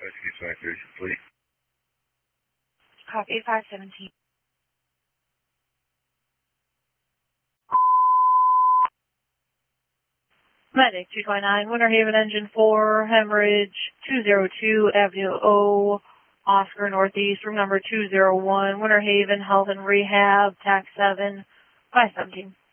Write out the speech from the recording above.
Factory complete. Copy 517. Medic 229, Winter Haven Engine 4, Hemorrhage 202 Avenue O, Oscar Northeast, room number 201, Winter Haven Health and Rehab, TAC 7, 517.